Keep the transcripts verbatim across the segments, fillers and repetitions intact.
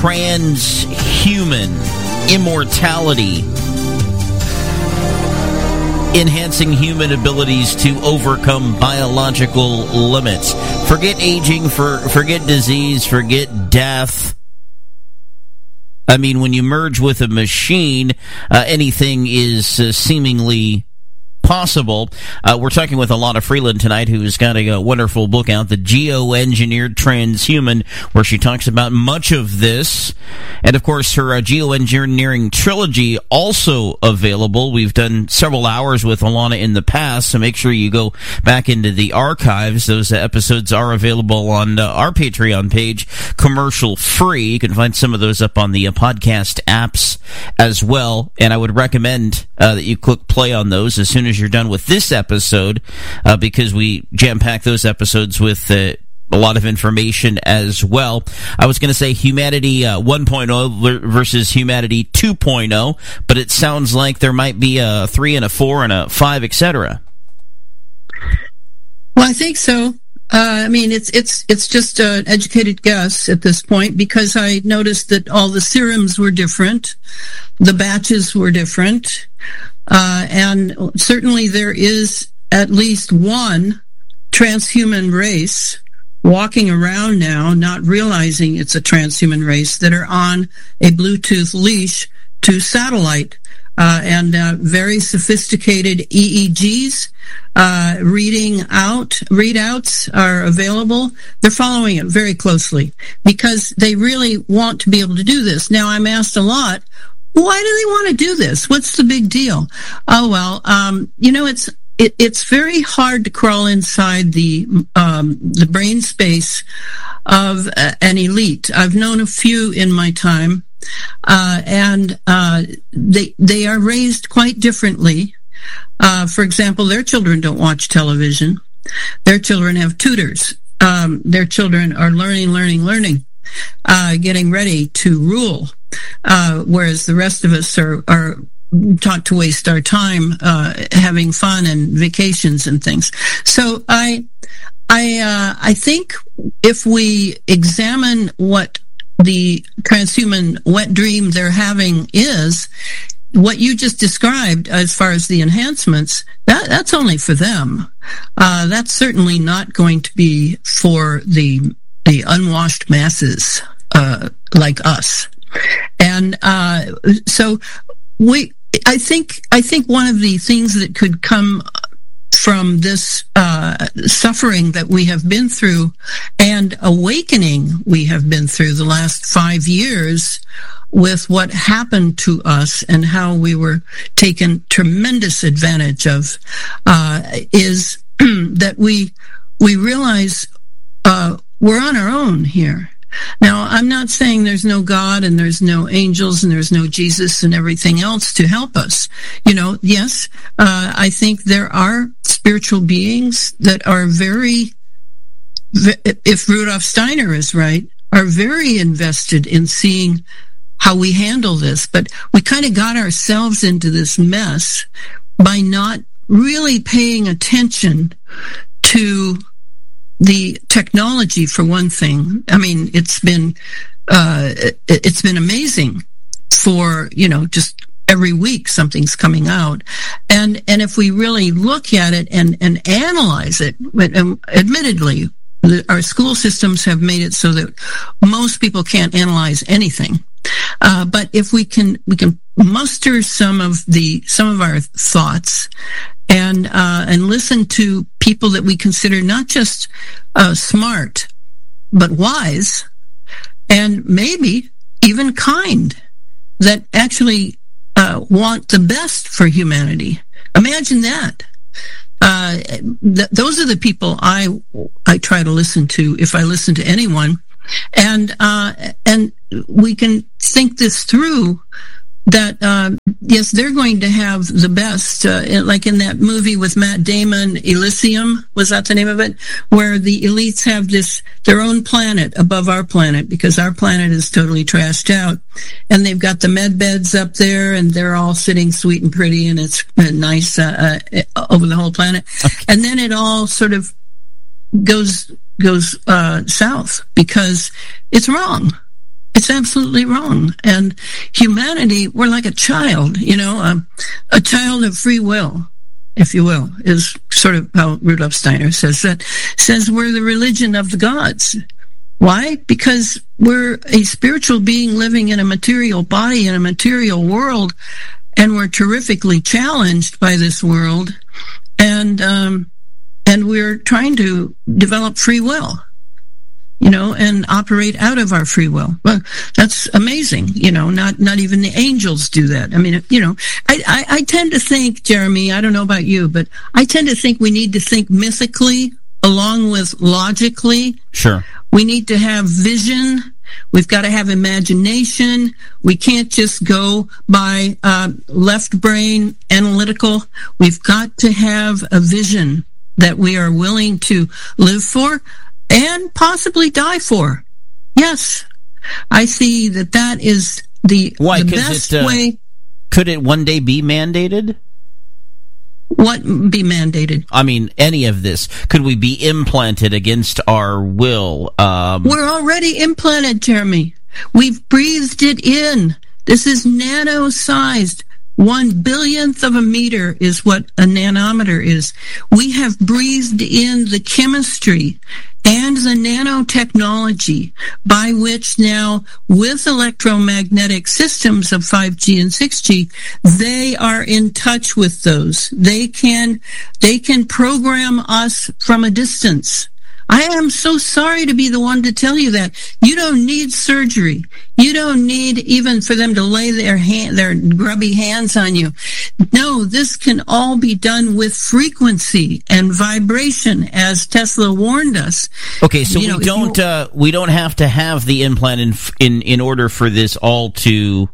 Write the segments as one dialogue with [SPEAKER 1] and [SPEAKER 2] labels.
[SPEAKER 1] transhuman immortality, enhancing human abilities to overcome biological limits. Forget aging, for, forget disease, forget death. I mean, when you merge with a machine, uh, anything is uh, seemingly possible. Uh, we're talking with Alana Freeland tonight, who's got a, a wonderful book out, The Geoengineered Transhuman, where she talks about much of this. And, of course, her uh, geoengineering trilogy also available. We've done several hours with Alana in the past, so make sure you go back into the archives. Those uh, episodes are available on uh, our Patreon page, commercial free. You can find some of those up on the uh, podcast apps as well. And I would recommend uh, that you click play on those as soon as you're done with this episode, uh, because we jam-pack those episodes with uh, a lot of information as well. I was going to say Humanity uh, one point oh versus Humanity two point oh, but it sounds like there might be a three and a four and a five, et cetera.
[SPEAKER 2] Well, I think so. Uh, I mean, it's it's it's just an educated guess at this point, because I noticed that all the serums were different, the batches were different, uh, and certainly there is at least one transhuman race walking around now, not realizing it's a transhuman race, that are on a Bluetooth leash to satellite. Uh, and uh, very sophisticated E E Gs, uh, reading out, readouts are available. They're following it very closely because they really want to be able to do this. Now, I'm asked a lot, why do they want to do this? What's the big deal? Oh, well, um, you know, it's it, it's very hard to crawl inside the um, the brain space of uh, an elite. I've known a few in my time. Uh, and uh, they they are raised quite differently. Uh, for example, their children don't watch television. Their children have tutors. Um, their children are learning, learning, learning, uh, getting ready to rule, uh, whereas the rest of us are, are taught to waste our time uh, having fun and vacations and things. So I I uh, I think if we examine what the transhuman wet dream they're having is, what you just described as far as the enhancements, that that's only for them. Uh, that's certainly not going to be for the the unwashed masses uh, like us. And uh, so we, I think, I think one of the things that could come from this uh, suffering that we have been through and awakening we have been through the last five years with what happened to us and how we were taken tremendous advantage of uh, is that we we realize uh, we're on our own here. Now, I'm not saying there's no God and there's no angels and there's no Jesus and everything else to help us. You know, yes, uh, I think there are spiritual beings that are very, if Rudolf Steiner is right, are very invested in seeing how we handle this. But we kind of got ourselves into this mess by not really paying attention to the technology, for one thing. I mean, it's been uh, it's been amazing for, you know, just every week something's coming out. And and if we really look at it and, and analyze it, and admittedly, the, our school systems have made it so that most people can't analyze anything. Uh, but if we can we can muster some of the some of our thoughts and uh, and listen to people that we consider not just uh, smart but wise and maybe even kind, that actually uh, want the best for humanity. Imagine that. Uh, th- those are the people I I try to listen to if I listen to anyone, and uh, and we can think this through. That, uh, yes, they're going to have the best, uh, like in that movie with Matt Damon, Elysium, was that the name of it? Where the elites have this, their own planet above our planet, because our planet is totally trashed out. And they've got the med beds up there, and they're all sitting sweet and pretty, and it's nice uh, uh, over the whole planet. Okay. And then it all sort of goes goes uh, south, because it's wrong. It's absolutely wrong. And humanity, we're like a child, you know, um, a child of free will, if you will, is sort of how Rudolf Steiner says that, says we're the religion of the gods. Why? Because we're a spiritual being living in a material body in a material world, and we're terrifically challenged by this world, and um, and we're trying to develop free will, you know, and operate out of our free will. Well, that's amazing, you know. Not not even the angels do that. I mean, you know, I, I, I tend to think, Jeremy, I don't know about you, but I tend to think we need to think mythically along with logically.
[SPEAKER 1] Sure.
[SPEAKER 2] We need to have vision. We've got to have imagination. We can't just go by uh, left brain analytical. We've got to have a vision that we are willing to live for and possibly die for. Yes, I see that that is the,
[SPEAKER 1] Why?
[SPEAKER 2] the best
[SPEAKER 1] it, uh,
[SPEAKER 2] way.
[SPEAKER 1] Could it one day be mandated?
[SPEAKER 2] What be mandated?
[SPEAKER 1] I mean, any of this. Could we be implanted against our will? Um,
[SPEAKER 2] We're already implanted, Jeremy. We've breathed it in. This is nano-sized. One billionth of a meter is what a nanometer is. We have breathed in the chemistry and the nanotechnology by which now, with electromagnetic systems of five G and six G, they are in touch with those. They can, they can program us from a distance. I am so sorry to be the one to tell you that. You don't need surgery. You don't need even for them to lay their hand, their grubby hands on you. No, this can all be done with frequency and vibration, as Tesla warned us.
[SPEAKER 1] Okay, so
[SPEAKER 2] you
[SPEAKER 1] we
[SPEAKER 2] know,
[SPEAKER 1] don't
[SPEAKER 2] you,
[SPEAKER 1] uh, we don't have to have the implant in in, in order for this all to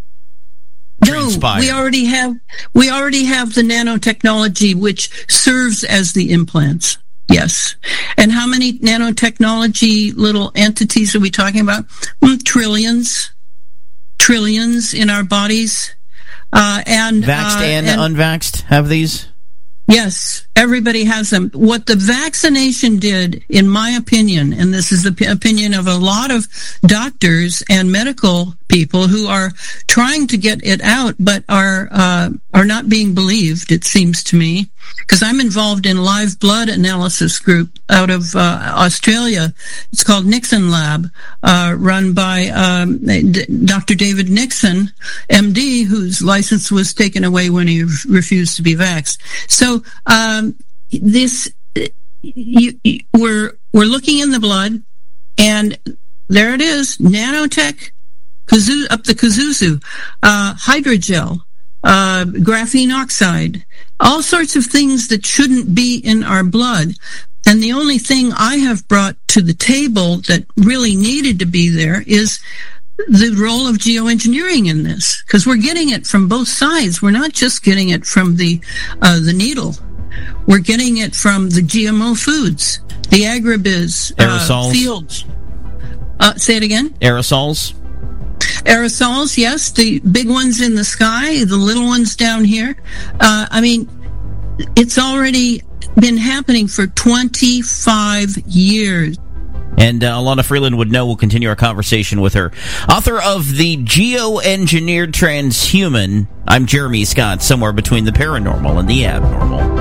[SPEAKER 1] transpire.
[SPEAKER 2] No, we already have we already have the nanotechnology which serves as the implants. Yes. And how many nanotechnology little entities are we talking about? Mm, trillions. Trillions in our bodies. Uh, and
[SPEAKER 1] Vaxxed
[SPEAKER 2] uh,
[SPEAKER 1] and,
[SPEAKER 2] and
[SPEAKER 1] unvaxxed have these?
[SPEAKER 2] Yes, everybody has them. What the vaccination did, in my opinion, and this is the p- opinion of a lot of doctors and medical people who are trying to get it out, but are uh, are not being believed, it seems to me, because I'm involved in live blood analysis group out of uh, Australia. It's called Nixon Lab, uh, run by um, D- Doctor David Nixon, M D, whose license was taken away when he re- refused to be vaxxed. So um, this, you, you, we're we're looking in the blood, and there it is, nanotech, kazoo, up the kazoo, uh, hydrogel, uh, graphene oxide, all sorts of things that shouldn't be in our blood. And the only thing I have brought to the table that really needed to be there is the role of geoengineering in this, because we're getting it from both sides. We're not just getting it from the uh, the needle. We're getting it from the G M O foods, the agribiz
[SPEAKER 1] aerosols.
[SPEAKER 2] Uh, fields. Uh, say it again.
[SPEAKER 1] Aerosols.
[SPEAKER 2] Aerosols, yes, the big ones in the sky, the little ones down here. Uh, I mean, it's already been happening for twenty-five years.
[SPEAKER 1] And uh, Alana Freeland would know. We'll continue our conversation with her. Author of The Geoengineered Transhuman, I'm Jeremy Scott, somewhere between the paranormal and the abnormal.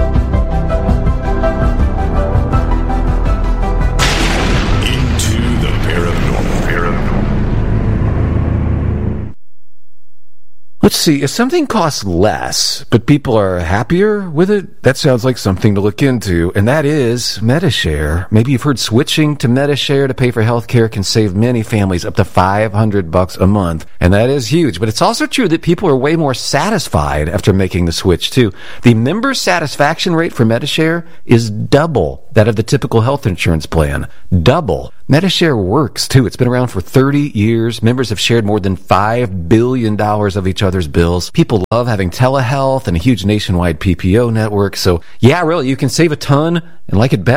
[SPEAKER 3] Let's see, if something costs less, but people are happier with it, that sounds like something to look into, and that is Medi-Share. Maybe you've heard switching to Medi-Share to pay for health care can save many families up to five hundred bucks a month, and that is huge. But it's also true that people are way more satisfied after making the switch, too. The member satisfaction rate for Medi-Share is double that of the typical health insurance plan. Double. Medi-Share works, too. It's been around for thirty years. Members have shared more than five billion dollars of each other's bills. People love having telehealth and a huge nationwide P P O network. So, yeah, really, you can save a ton and like it better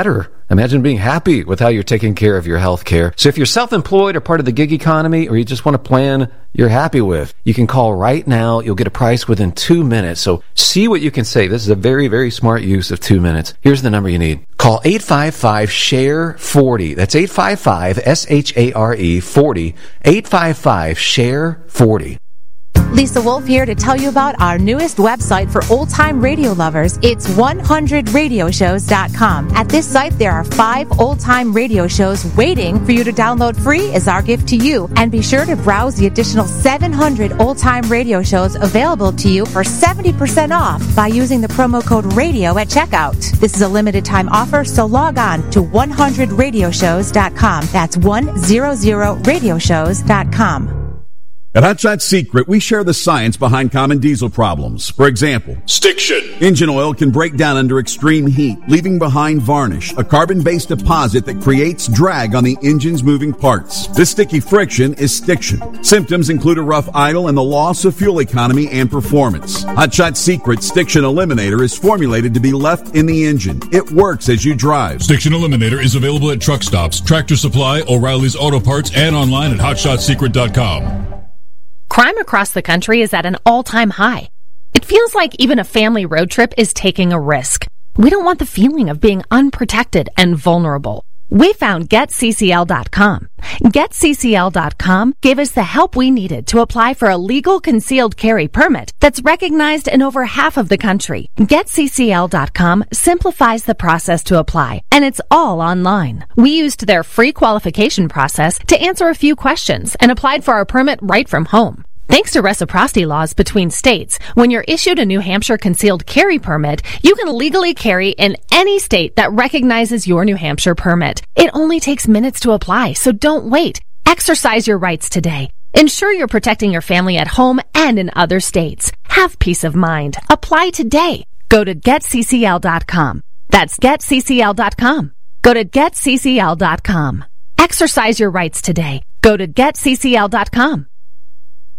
[SPEAKER 3] Imagine being happy with how you're taking care of your health care. So if you're self-employed or part of the gig economy, or you just want a plan you're happy with, you can call right now. You'll get a price within two minutes. So see what you can save. This is a very, very smart use of two minutes. Here's the number you need. Call eight five five, S H A R E, forty. That's eight five five, S H A R E, forty. eight five five, S H A R E, forty.
[SPEAKER 4] Lisa Wolf here to tell you about our newest website for old-time radio lovers. It's one hundred radio shows dot com. At this site, there are five old-time radio shows waiting for you to download free as our gift to you. And be sure to browse the additional seven hundred old-time radio shows available to you for seventy percent off by using the promo code RADIO at checkout. This is a limited-time offer, so log on to one hundred radio shows dot com. That's one hundred radio shows dot com.
[SPEAKER 5] At Hot Shot Secret, we share the science behind common diesel problems. For example, stiction. Engine oil can break down under extreme heat, leaving behind varnish, a carbon-based deposit that creates drag on the engine's moving parts. This sticky friction is stiction. Symptoms include a rough idle and the loss of fuel economy and performance. Hot Shot Secret Stiction Eliminator is formulated to be left in the engine. It works as you drive.
[SPEAKER 6] Stiction Eliminator is available at truck stops, Tractor Supply, O'Reilly's Auto Parts, and online at hot shot secret dot com.
[SPEAKER 7] Crime across the country is at an all-time high. It feels like even a family road trip is taking a risk. We don't want the feeling of being unprotected and vulnerable. We found get C C L dot com. get C C L dot com gave us the help we needed to apply for a legal concealed carry permit that's recognized in over half of the country. get C C L dot com simplifies the process to apply, and it's all online. We used their free qualification process to answer a few questions and applied for our permit right from home. Thanks to reciprocity laws between states, when you're issued a New Hampshire concealed carry permit, you can legally carry in any state that recognizes your New Hampshire permit. It only takes minutes to apply, so don't wait. Exercise your rights today. Ensure you're protecting your family at home and in other states. Have peace of mind. Apply today. Go to get C C L dot com. That's get C C L dot com. Go to get C C L dot com. Exercise your rights today. Go to get C C L dot com.